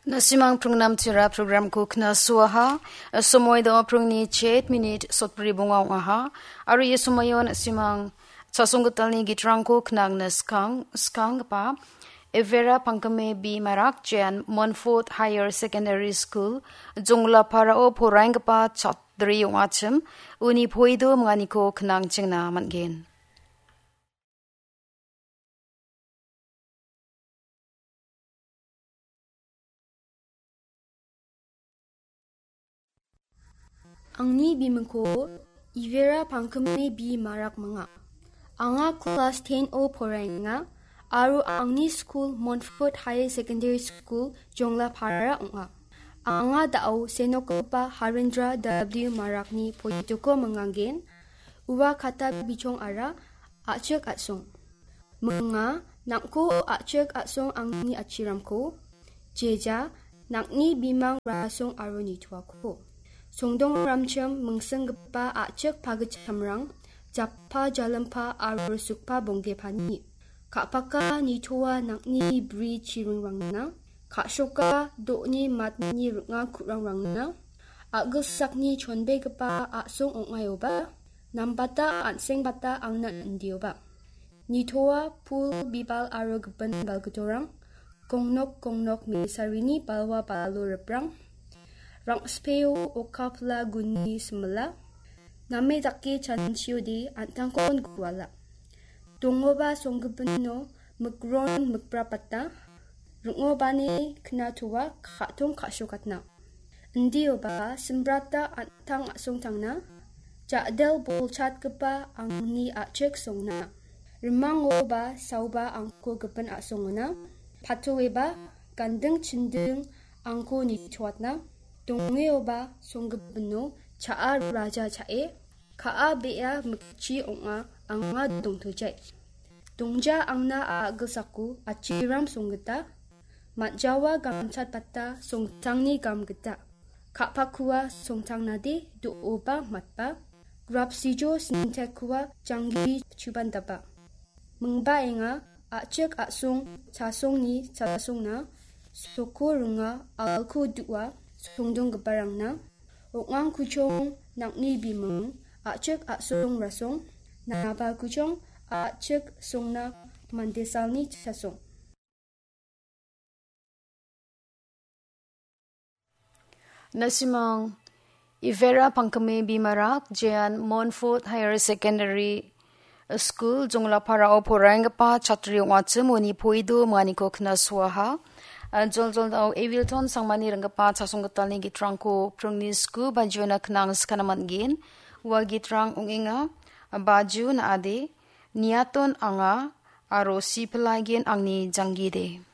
Nasimang prungnam tira program ko kna suaha sumoy do prungni 8 minute sotpri bungaw aha ari sumayon simang sasunggutalni gitrang ko knang na skang pa Evera Pangkame B Marak Jan Monfort Higher Secondary School Jungla Parao Porang pa Chatri Yongachim Uni Poido Mnganiko Knang Chingna Manggen Angni bimengko Ivera Pangkame B Marak Manga Anga class 10 o Porenga Aru Angni School Montfort Higher Secondary School Jongla Para Unga Anga Dao Senokopa Harendra W Marakni Poitoko Mangangen Uwa kata bichong ara Achek Atsong Menga Nakko Achek Atsong Angni Achiramko Jeja Nakni Bimang Rasong Aruni Tuako Songdong ramcham mengsenggepa acek pagachamrang jappa jalampa arur sukpa bonggepani kapaka nitoa nakni bri chirungrangna kashoka dokni matni runga kurangrangna agusakni chonbegepa asong ongayoba nambata ansengbata angna ndioba nitoa pul bibal aro geban balgetorang kongnok misarini balwa balo reprang Rang speo okapla guni semela name dake chanchio di antangkon guala dongoba songgepeno mekron mekprapata rungobane kena tua katong kasyokatna ndioba sembrata antang asongtangna jadel bolchat kepa angni acek songna remangoba sauba angko gepen asongona patoweba gandeng cindeng angko ni tuatna Dongeoba songgepeno caa raja cae kaa bea mekci onga anga dongtojai dongja angna agesaku aciram songgeta matjawa gamcat pata songtangni gamgeta kapakua songtangnade dooba matpa grapsijo sintekua janggi cubandaba mengba enga acek asong casongni casongna soko runga alko dua Songdong gebarangna Ongang kuchong nakni bimeng Acek asong rasong Naba kuchong acek songna mandesalni casong Nasimang Ivera Pangkame B Marak Jan Monfort Higher Secondary School Jungla Parao Porang pa Chatri Yongachim Uni Poido Mnganiko Kna Suaha Jol daw Evilton sangmani rangapa chasonggatalni gitrangko prungnisku bajuna knang skanamangin wa gitrang unginga baju na ade niaton anga aro sipelagin angni janggide